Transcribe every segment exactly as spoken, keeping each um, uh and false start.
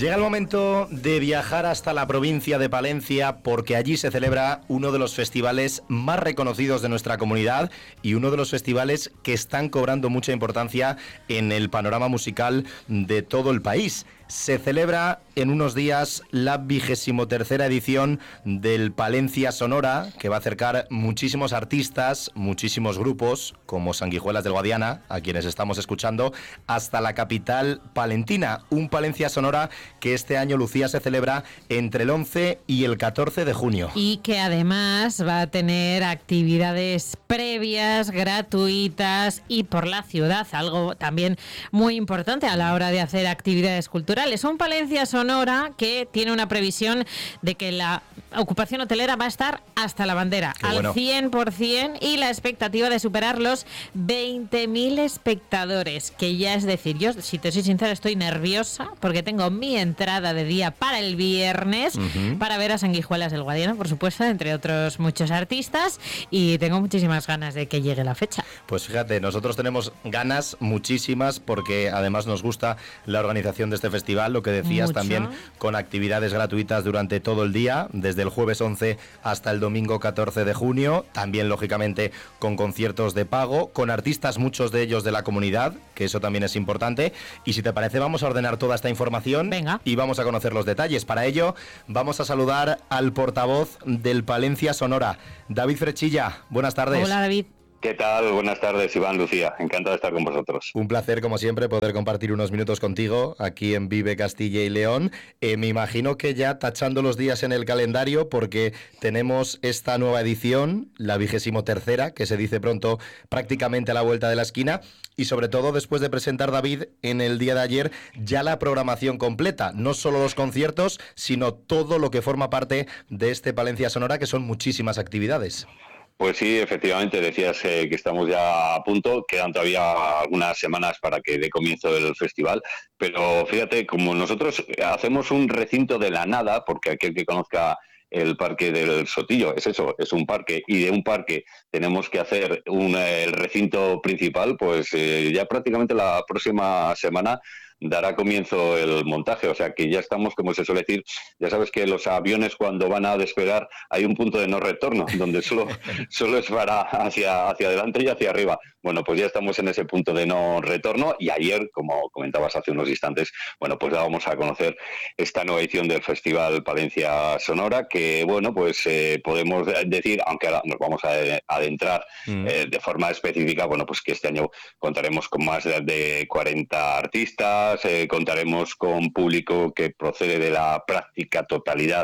Llega el momento de viajar hasta la provincia de Palencia porque allí se celebra uno de los festivales más reconocidos de nuestra comunidad y uno de los festivales que están cobrando mucha importancia en el panorama musical de todo el país. Se celebra en unos días la vigésimo tercera edición del Palencia Sonora, que va a acercar muchísimos artistas, muchísimos grupos, como Sanguijuelas del Guadiana, a quienes estamos escuchando, hasta la capital palentina. Un Palencia Sonora que este año, Lucía, se celebra entre el once y el catorce de junio. Y que además va a tener actividades previas, gratuitas y por la ciudad, algo también muy importante a la hora de hacer actividades culturales. Es un Palencia Sonora que tiene una previsión de que la ocupación hotelera va a estar hasta la bandera, Qué al bueno. cien por ciento, y la expectativa de superar los veinte mil espectadores, que ya es decir, yo, si te soy sincera, estoy nerviosa porque tengo mi entrada de día para el viernes uh-huh. para ver a Sanguijuelas del Guadiana, por supuesto, entre otros muchos artistas, y tengo muchísimas ganas de que llegue la fecha. Pues fíjate, nosotros tenemos ganas muchísimas porque además nos gusta la organización de este festival. Lo que decías, mucho. También con actividades gratuitas durante todo el día, desde el jueves once hasta el domingo catorce de junio, también lógicamente con conciertos de pago, con artistas, muchos de ellos de la comunidad, que eso también es importante. Y si te parece, vamos a ordenar toda esta información. Venga. Y vamos a conocer los detalles. Para ello vamos a saludar al portavoz del Palencia Sonora, David Frechilla. Buenas tardes. Hola, David. ¿Qué tal? Buenas tardes, Iván, Lucía. Encantado de estar con vosotros. Un placer, como siempre, poder compartir unos minutos contigo aquí en Vive Castilla y León. Eh, me imagino que ya tachando los días en el calendario, porque tenemos esta nueva edición, la vigésimo tercera, que se dice pronto, prácticamente a la vuelta de la esquina, y sobre todo después de presentar, David, en el día de ayer, ya la programación completa, no solo los conciertos, sino todo lo que forma parte de este Palencia Sonora, que son muchísimas actividades. Pues sí, efectivamente, decías eh, que estamos ya a punto, quedan todavía algunas semanas para que dé comienzo el festival, pero fíjate, como nosotros hacemos un recinto de la nada, porque aquel que conozca el Parque del Sotillo, es eso, es un parque, y de un parque tenemos que hacer un, el recinto principal, pues eh, ya prácticamente la próxima semana dará comienzo el montaje, o sea que ya estamos, como se suele decir, ya sabes que los aviones cuando van a despegar hay un punto de no retorno, donde solo, solo es para hacia, hacia adelante y hacia arriba. Bueno, pues ya estamos en ese punto de no retorno, y ayer, como comentabas hace unos instantes, bueno, pues dábamos a conocer esta nueva edición del Festival Palencia Sonora, que bueno, pues eh, podemos decir, aunque ahora nos vamos a adentrar mm. eh, de forma específica, bueno, pues que este año contaremos con más de, de cuarenta artistas. Eh, contaremos con público que procede de la práctica totalidad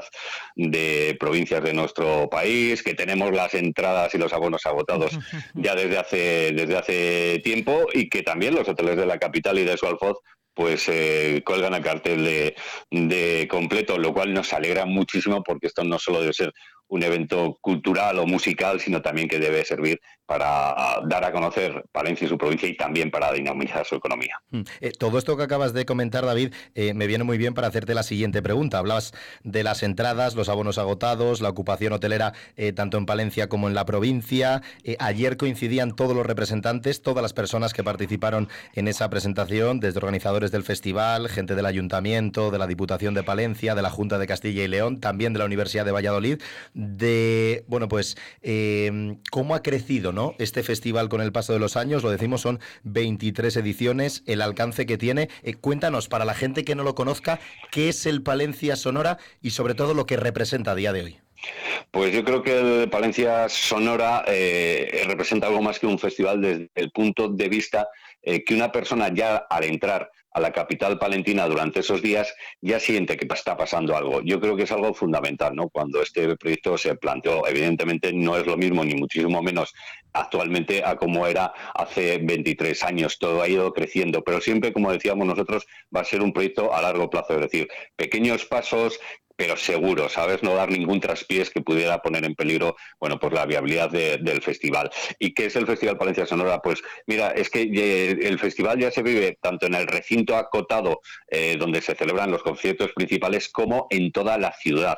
de provincias de nuestro país, que tenemos las entradas y los abonos agotados ya desde hace desde hace tiempo, y que también los hoteles de la capital y de su alfoz pues eh, cuelgan el cartel de, de completo, lo cual nos alegra muchísimo, porque esto no solo debe ser un evento cultural o musical, sino también que debe servir para dar a conocer Palencia y su provincia, y también para dinamizar su economía. Eh, todo esto que acabas de comentar, David, eh, me viene muy bien para hacerte la siguiente pregunta. Hablabas de las entradas, los abonos agotados, la ocupación hotelera eh, tanto en Palencia como en la provincia. Eh, ayer coincidían todos los representantes, todas las personas que participaron en esa presentación, desde organizadores del festival, gente del Ayuntamiento, de la Diputación de Palencia, de la Junta de Castilla y León, también de la Universidad de Valladolid, de, bueno, pues, eh, cómo ha crecido, ¿no?, este festival con el paso de los años. Lo decimos, son veintitrés ediciones, el alcance que tiene. Eh, cuéntanos, para la gente que no lo conozca, qué es el Palencia Sonora y sobre todo lo que representa a día de hoy. Pues yo creo que el Palencia Sonora eh, representa algo más que un festival desde el punto de vista eh, que una persona ya al entrar a la capital palentina durante esos días ya siente que está pasando algo. Yo creo que es algo fundamental, ¿no? Cuando este proyecto se planteó, evidentemente no es lo mismo, ni muchísimo menos actualmente a como era hace veintitrés años. Todo ha ido creciendo, pero siempre, como decíamos nosotros, va a ser un proyecto a largo plazo, es decir, pequeños pasos, pero seguro, ¿sabes? No dar ningún traspiés que pudiera poner en peligro, bueno, pues la viabilidad de, del festival. ¿Y qué es el Festival Palencia Sonora? Pues mira, es que eh, el festival ya se vive tanto en el recinto acotado, eh, donde se celebran los conciertos principales, como en toda la ciudad.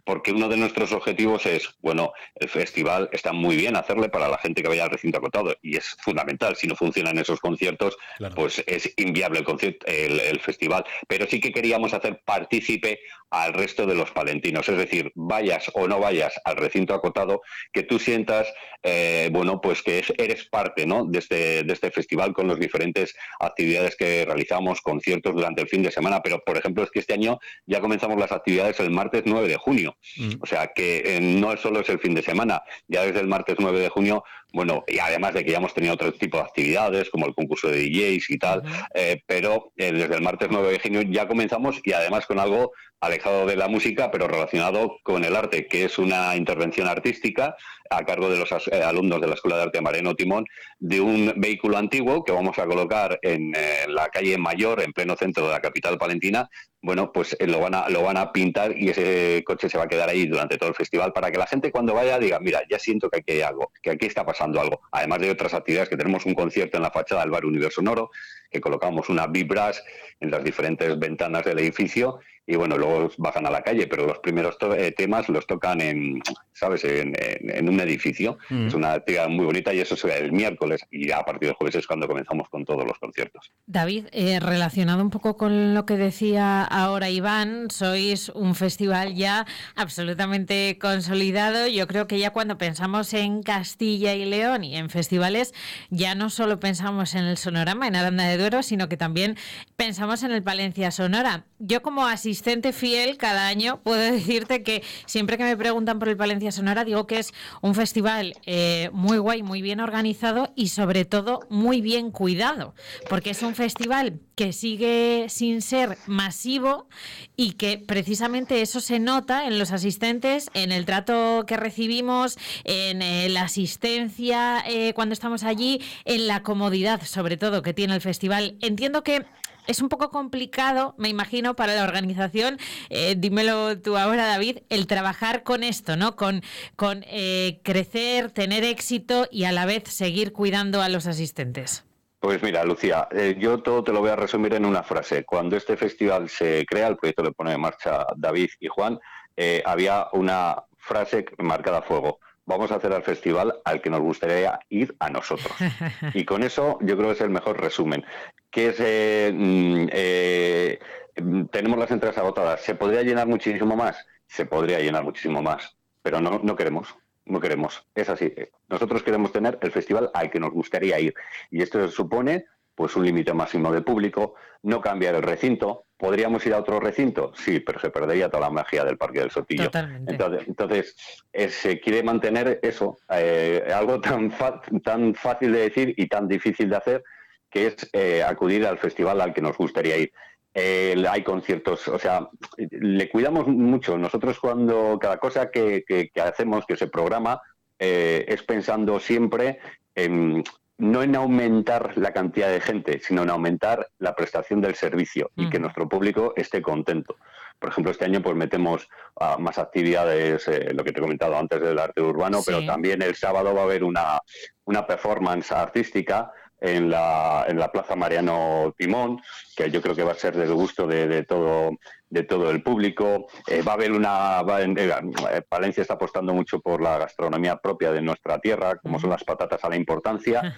porque uno de nuestros objetivos es, bueno, el festival está muy bien hacerle para la gente que vaya al recinto acotado y es fundamental. Si no funcionan esos conciertos, claro, pues es inviable el, concierto, el, el festival. Pero sí que queríamos hacer partícipe al resto de los palentinos, es decir, vayas o no vayas al recinto acotado, que tú sientas, eh, bueno, pues que es, eres parte, ¿no?, de este, de este festival con las diferentes actividades que realizamos, conciertos durante el fin de semana. Pero, por ejemplo, es que este año ya comenzamos las actividades el martes nueve de junio. Mm. O sea, que eh, no solo es el fin de semana, ya desde el martes nueve de junio, bueno, y además de que ya hemos tenido otro tipo de actividades, como el concurso de D Js y tal, uh-huh. eh, pero eh, desde el martes nueve de junio ya comenzamos, y además con algo alejado de la música, pero relacionado con el arte, que es una intervención artística a cargo de los eh, alumnos de la Escuela de Arte Mariano Timón, de un vehículo antiguo que vamos a colocar en eh, la calle Mayor, en pleno centro de la capital palentina. Bueno, pues eh, lo van a lo van a pintar y ese coche se va a quedar ahí durante todo el festival para que la gente cuando vaya diga, mira, ya siento que aquí hay algo, que aquí está pasando algo. Además de otras actividades, que tenemos un concierto en la fachada del Bar Universo Sonoro, que colocamos una vibras en las diferentes ventanas del edificio, y bueno, luego bajan a la calle, pero los primeros to- eh, temas los tocan en, ¿sabes?, en, en, en un edificio. Mm. Es una actividad muy bonita y eso se ve el miércoles, y a partir del jueves es cuando comenzamos con todos los conciertos. David, eh, relacionado un poco con lo que decía ahora Iván, sois un festival ya absolutamente consolidado. Yo creo que ya cuando pensamos en Castilla y León y en festivales, ya no solo pensamos en el Sonorama, en Aranda de Duero, sino que también pensamos en el Palencia Sonora. Yo, como asistente fiel cada año, puedo decirte que siempre que me preguntan por el Palencia Sonora, digo que es un festival eh, muy guay, muy bien organizado y sobre todo muy bien cuidado, porque es un festival que sigue sin ser masivo y que precisamente eso se nota en los asistentes, en el trato que recibimos, en eh, la asistencia eh, cuando estamos allí, en la comodidad sobre todo que tiene el festival. Entiendo que es un poco complicado, me imagino, para la organización, eh, dímelo tú ahora, David, el trabajar con esto, ¿no? Con, con eh, crecer, tener éxito y a la vez seguir cuidando a los asistentes. Pues mira, Lucía, eh, yo todo te lo voy a resumir en una frase. Cuando este festival se crea, el proyecto lo pone en marcha David y Juan, eh, había una frase marcada a fuego: vamos a hacer al festival al que nos gustaría ir a nosotros. Y con eso yo creo que es el mejor resumen. Que es, eh, eh, tenemos las entradas agotadas. ¿Se podría llenar muchísimo más? Se podría llenar muchísimo más, pero no, no queremos. No queremos. Es así. Nosotros queremos tener el festival al que nos gustaría ir. Y esto supone pues un límite máximo de público, no cambiar el recinto. ¿Podríamos ir a otro recinto? Sí, pero se perdería toda la magia del Parque del Sotillo. Totalmente. Entonces, entonces eh, se quiere mantener eso, eh, algo tan, fa- tan fácil de decir y tan difícil de hacer, que es eh, acudir al festival al que nos gustaría ir. Eh, hay conciertos, o sea, le cuidamos mucho. Nosotros, cuando cada cosa que, que, que hacemos, que se programa, eh, es pensando siempre en... no en aumentar la cantidad de gente, sino en aumentar la prestación del servicio y uh-huh. que nuestro público esté contento. Por ejemplo, este año pues metemos uh, más actividades, eh, lo que te he comentado antes del arte urbano, sí. Pero también el sábado va a haber una, una performance artística en la, en la Plaza Mariano Timón, que yo creo que va a ser del gusto de, de todo de todo el público. Eh, va a haber una... Va, eh, Palencia está apostando mucho por la gastronomía propia de nuestra tierra, como son las patatas a la importancia.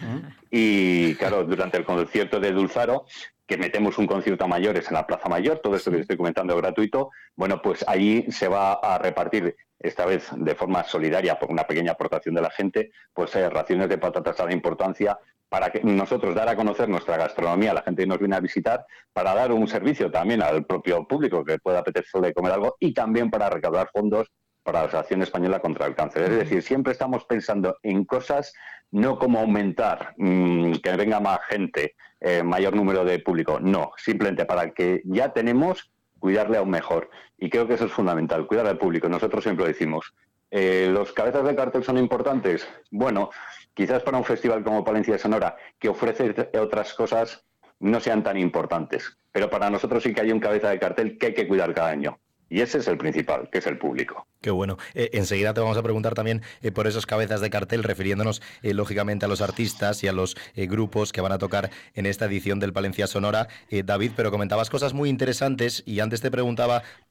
Y claro, durante el concierto de Dulzaro, que metemos un concierto a mayores en la Plaza Mayor, todo esto que estoy comentando es gratuito, bueno, pues allí se va a repartir, esta vez de forma solidaria, por una pequeña aportación de la gente, pues eh, raciones de patatas a la importancia, para que nosotros dar a conocer nuestra gastronomía a la gente que nos viene a visitar, para dar un servicio también al propio público que pueda apetecerle comer algo, y también para recaudar fondos para la Asociación Española contra el Cáncer. Es decir, siempre estamos pensando en cosas, no como aumentar, mmm, que venga más gente, eh, mayor número de público, no, simplemente para que ya tenemos, cuidarle aún mejor. Y creo que eso es fundamental, cuidar al público. Nosotros siempre lo decimos. Eh, ¿Los cabezas de cartel son importantes? Bueno, quizás para un festival como Palencia Sonora, que ofrece otras cosas, no sean tan importantes. Pero para nosotros sí que hay un cabeza de cartel que hay que cuidar cada año. Y ese es el principal, que es el público. Qué bueno. Eh, enseguida te vamos a preguntar también eh, por esos cabezas de cartel, refiriéndonos eh, lógicamente a los artistas y a los eh, grupos que van a tocar en esta edición del Palencia Sonora. Eh, David, pero comentabas cosas muy interesantes y antes te preguntaba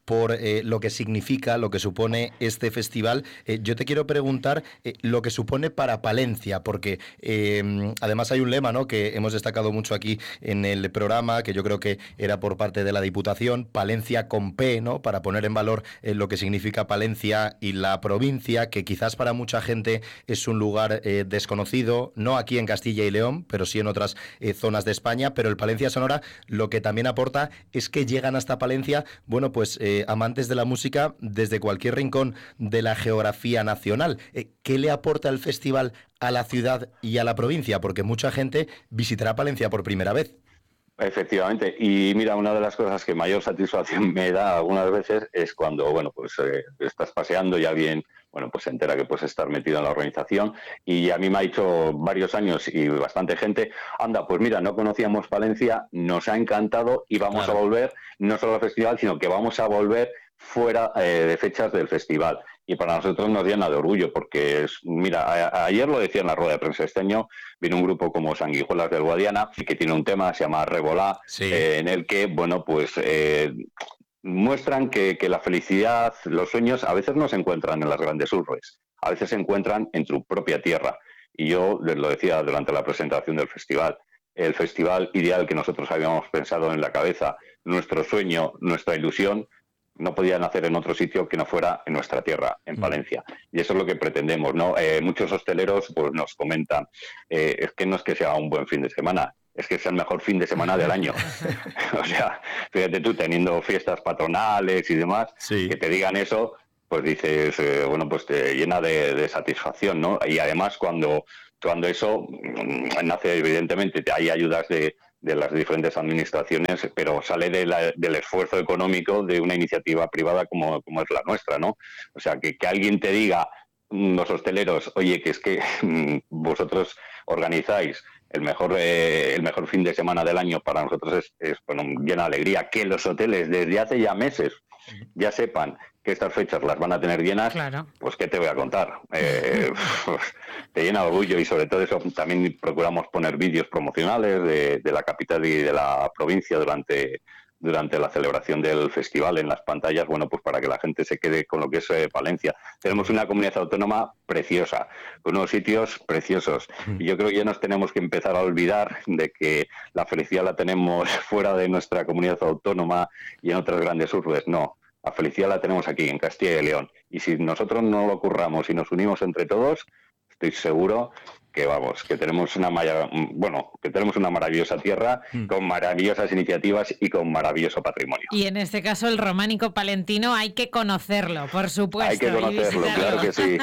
por eh, lo que significa, lo que supone este festival. Eh, yo te quiero preguntar eh, lo que supone para Palencia, porque eh, además hay un lema, ¿no?, que hemos destacado mucho aquí en el programa, que yo creo que era por parte de la Diputación, Palencia con P, ¿no?, para poner en valor eh, lo que significa Palencia y la provincia, que quizás para mucha gente es un lugar eh, desconocido, no aquí en Castilla y León, pero sí en otras eh, zonas de España, pero el Palencia Sonora lo que también aporta es que llegan hasta Palencia, bueno, pues eh, amantes de la música desde cualquier rincón de la geografía nacional. Eh, ¿Qué le aporta el festival a la ciudad y a la provincia? Porque mucha gente visitará Palencia por primera vez. Efectivamente, y mira, una de las cosas que mayor satisfacción me da algunas veces es cuando, bueno, pues eh, estás paseando y alguien, bueno, pues se entera que puedes estar metido en la organización, y a mí me ha dicho varios años y bastante gente, anda, pues mira, no conocíamos Palencia, nos ha encantado y vamos claro. a volver, no solo al festival, sino que vamos a volver fuera eh, de fechas del festival. Y para nosotros nos llena de orgullo, porque, es, mira, a, a, ayer lo decía en la rueda de prensa este año, vino un grupo como Sanguijuelas del Guadiana, que tiene un tema, se llama Revolá, sí. eh, en el que, bueno, pues eh, muestran que, que la felicidad, los sueños, a veces no se encuentran en las grandes urbes, a veces se encuentran en tu propia tierra. Y yo les lo decía durante la presentación del festival, el festival ideal que nosotros habíamos pensado en la cabeza, nuestro sueño, nuestra ilusión, no podía nacer en otro sitio que no fuera en nuestra tierra, en Palencia. Y eso es lo que pretendemos, ¿no? Eh, muchos hosteleros pues, nos comentan, eh, es que no es que sea un buen fin de semana, es que sea el mejor fin de semana del año. O sea, fíjate tú, teniendo fiestas patronales y demás, sí. que te digan eso, pues dices, eh, bueno, pues te llena de, de satisfacción, ¿no? Y además cuando, cuando eso nace, evidentemente, hay ayudas de... de las diferentes administraciones, pero sale de la, del esfuerzo económico de una iniciativa privada como, como es la nuestra, ¿no? O sea, que, que alguien te diga, los hosteleros, oye, que es que vosotros organizáis el mejor eh, el mejor fin de semana del año, para nosotros es, es bueno, llena de alegría. Que los hoteles desde hace ya meses ya sepan que estas fechas las van a tener llenas, claro. Pues qué te voy a contar. Eh, pues, te llena de orgullo, y sobre todo eso también procuramos poner vídeos promocionales de, de la capital y de la provincia durante, durante la celebración del festival en las pantallas, bueno, pues para que la gente se quede con lo que es eh, Palencia. Tenemos una comunidad autónoma preciosa, con unos sitios preciosos, y yo creo que ya nos tenemos que empezar a olvidar de que la felicidad la tenemos fuera de nuestra comunidad autónoma y en otras grandes urbes. No, la felicidad la tenemos aquí, en Castilla y León, y si nosotros no lo curramos y nos unimos entre todos, estoy seguro que vamos, que tenemos una bueno, que tenemos una maravillosa tierra, mm. con maravillosas iniciativas y con maravilloso patrimonio. Y en este caso el románico palentino hay que conocerlo, por supuesto. Hay que conocerlo, claro que sí.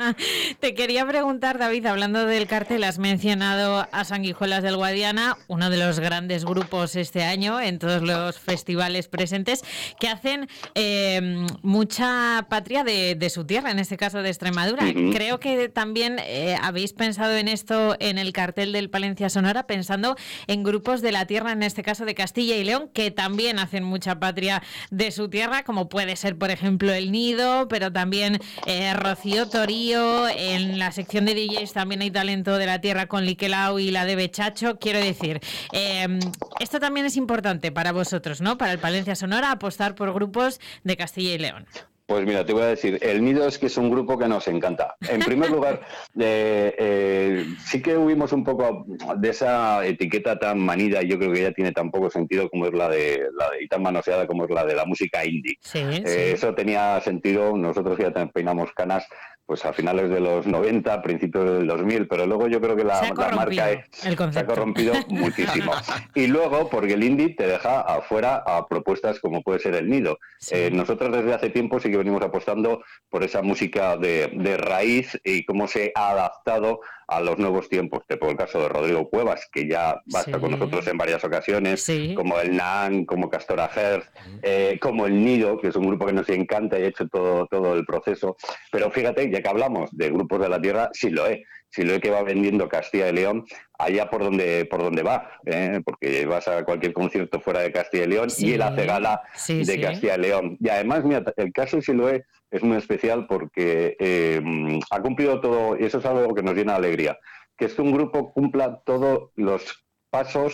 Te quería preguntar, David, hablando del cartel, has mencionado a Sanguijuelas del Guadiana, uno de los grandes grupos este año en todos los festivales presentes, que hacen eh, mucha patria de, de su tierra, en este caso de Extremadura. Uh-huh. Creo que también eh, habéis pensado en esto en el cartel del Palencia Sonora, pensando en grupos de la tierra, en este caso de Castilla y León, que también hacen mucha patria de su tierra, como puede ser, por ejemplo, El Nido, pero también eh, Rocío Torío. En la sección de D Js también hay talento de la tierra con Liquelau y la de Bechacho. Quiero decir, eh, esto también es importante para vosotros, ¿no? Para el Palencia Sonora, apostar por grupos de Castilla y León. Pues mira, te voy a decir, El Nido es que es un grupo que nos encanta. En primer lugar, eh, eh, sí que huimos un poco de esa etiqueta tan manida, y yo creo que ya tiene tan poco sentido como es la de, la de y tan manoseada como es la de la música indie. Sí, eh, sí. Eso tenía sentido, nosotros ya peinamos canas pues a finales de los noventa, principios del dos mil, pero luego yo creo que la, la marca es, se ha corrompido muchísimo. Y luego, porque el indie te deja afuera a propuestas como puede ser El Nido. Sí. Eh, nosotros desde hace tiempo sí que venimos apostando por esa música de, de raíz y cómo se ha adaptado a los nuevos tiempos. Te pongo el caso de Rodrigo Cuevas, que ya va a estar sí. con nosotros en varias ocasiones, sí. como el Nan, como Castora Herz, eh, como El Nido, que es un grupo que nos encanta y ha hecho todo, todo el proceso. Pero fíjate, ya que hablamos de grupos de la tierra, Siloé, Siloé que va vendiendo Castilla y León allá por donde por donde va, ¿eh? Porque vas a cualquier concierto fuera de Castilla y León sí. y él hace gala sí, de sí. Castilla y León. Y además, mira, el caso de Siloé es muy especial porque eh, ha cumplido todo, y eso es algo que nos llena de alegría, que es que un grupo cumpla todos los pasos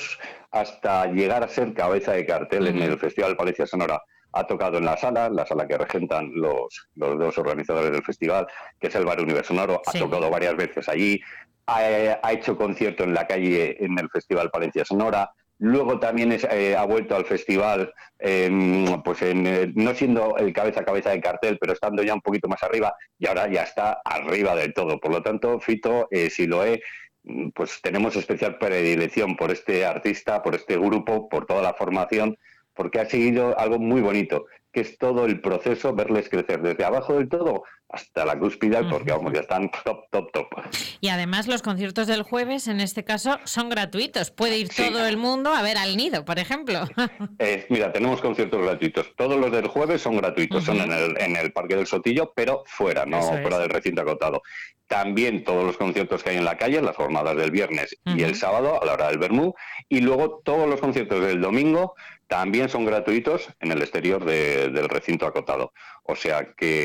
hasta llegar a ser cabeza de cartel en el Festival Palencia Sonora. Ha tocado en la sala, la sala que regentan los, los dos organizadores del festival, que es el Bar Universo Sonoro. Sí. Ha tocado varias veces allí, ha, ha hecho concierto en la calle en el Festival Palencia Sonora. Luego también es, eh, ha vuelto al festival, eh, pues en, eh, no siendo el cabeza a cabeza de cartel, pero estando ya un poquito más arriba, y ahora ya está arriba del todo. Por lo tanto, Fito, eh, si lo he, pues tenemos especial predilección por este artista, por este grupo, por toda la formación, porque ha seguido algo muy bonito, que es todo el proceso, verles crecer desde abajo del todo hasta la cúspide, porque vamos, ya están top, top, top. Y además los conciertos del jueves, en este caso, son gratuitos. Puede ir sí. todo el mundo a ver al Nido, por ejemplo. Eh, mira, tenemos conciertos gratuitos. Todos los del jueves son gratuitos, uh-huh. son en el, en el Parque del Sotillo, pero fuera, no Eso fuera es. del recinto acotado. También todos los conciertos que hay en la calle, las jornadas del viernes uh-huh. y el sábado, a la hora del vermú. Y luego todos los conciertos del domingo también son gratuitos en el exterior de, del recinto acotado. O sea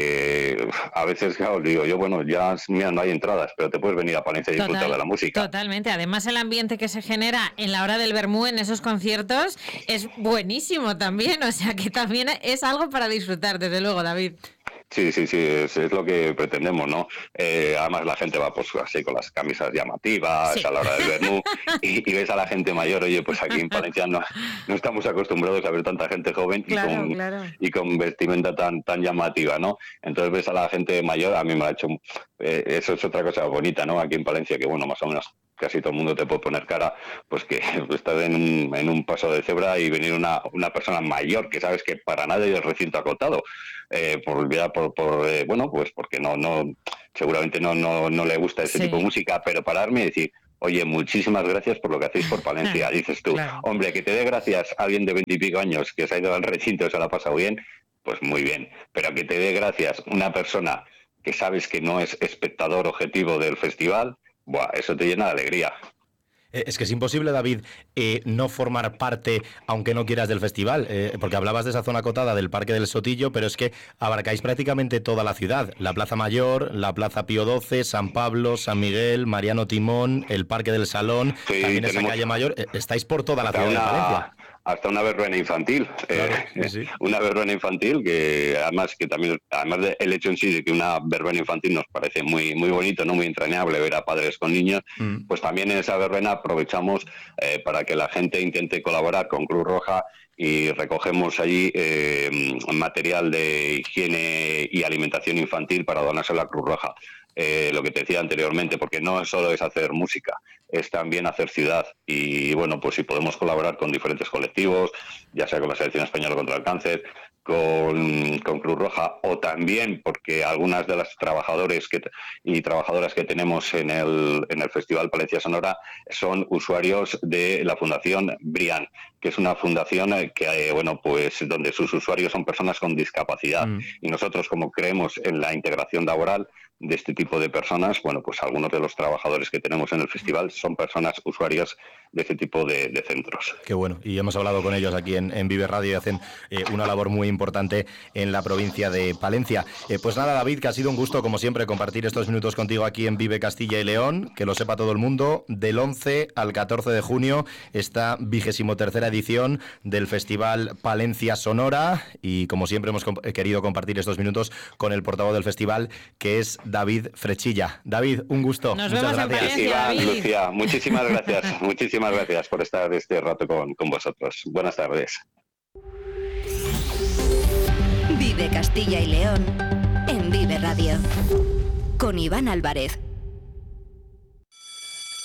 que a veces, claro, digo yo, bueno, ya mira, no hay entradas, pero te puedes venir a Palencia y disfrutar de la música. Totalmente. Además, el ambiente que se genera en la hora del vermú en esos conciertos es buenísimo también. O sea que también es algo para disfrutar, desde luego, David. Sí, sí, sí, es, es lo que pretendemos, ¿no? Eh, además la gente va pues así con las camisas llamativas sí. a la hora del vermú y, y ves a la gente mayor, oye, pues aquí en Palencia no, no estamos acostumbrados a ver tanta gente joven claro, y, con, claro. y con vestimenta tan tan llamativa, ¿no? Entonces ves a la gente mayor, a mí me ha hecho, eh, eso es otra cosa bonita, ¿no? Aquí en Palencia, que bueno, más o menos casi todo el mundo te puede poner cara, pues que estás en un, en un paso de cebra y venir una, una persona mayor que sabes que para nada es recinto acotado, eh, por, por, por eh, bueno, pues porque no, no, seguramente no, no, no le gusta ese sí. tipo de música, pero pararme y decir, oye, muchísimas gracias por lo que hacéis por Palencia, dices tú, claro. hombre, que te dé gracias a alguien de veintipico años que se ha ido al recinto y se lo ha pasado bien, pues muy bien, pero que te dé gracias una persona que sabes que no es espectador objetivo del festival, buah, eso te llena de alegría. Es que es imposible, David, eh, no formar parte, aunque no quieras, del festival, eh, porque hablabas de esa zona acotada del Parque del Sotillo, pero es que abarcáis prácticamente toda la ciudad, la Plaza Mayor, la Plaza Pío doce, San Pablo, San Miguel, Mariano Timón, el Parque del Salón, sí, también esa calle Mayor, eh, estáis por toda la ciudad una... de Palencia. Hasta una verbena infantil, claro, eh, sí, sí. una verbena infantil que además que también, además del hecho en sí de que una verbena infantil nos parece muy muy bonito, no muy entrañable ver a padres con niños, mm. pues también en esa verbena aprovechamos eh, para que la gente intente colaborar con Cruz Roja y recogemos allí eh, material de higiene y alimentación infantil para donárselo a la Cruz Roja. Eh, lo que te decía anteriormente, porque no solo es hacer música, es también hacer ciudad. Y bueno, pues si podemos colaborar con diferentes colectivos, ya sea con la Selección Española contra el Cáncer, con, con Cruz Roja, o también porque algunas de las trabajadores que, y trabajadoras que tenemos en el, en el Festival Palencia Sonora son usuarios de la Fundación Brian, que es una fundación que, bueno, pues donde sus usuarios son personas con discapacidad. Mm. Y nosotros, como creemos en la integración laboral de este tipo de personas, bueno, pues algunos de los trabajadores que tenemos en el festival son personas usuarias de este tipo de, de centros. Qué bueno, y hemos hablado con ellos aquí en, en Vive Radio y hacen eh, una labor muy importante en la provincia de Palencia. Eh, pues nada, David, que ha sido un gusto, como siempre, compartir estos minutos contigo aquí en Vive Castilla y León, que lo sepa todo el mundo, del once al catorce de junio, esta vigésimo tercera edición del Festival Palencia Sonora, y como siempre hemos comp- querido compartir estos minutos con el portavoz del festival, que es David Frechilla. David, un gusto. Nos Muchas vemos gracias. En Palencia, Iván, David. Lucía, muchísimas gracias. Muchísimas gracias por estar este rato con, con vosotros. Buenas tardes. Vive Castilla y León en Vive Radio con Iván Álvarez.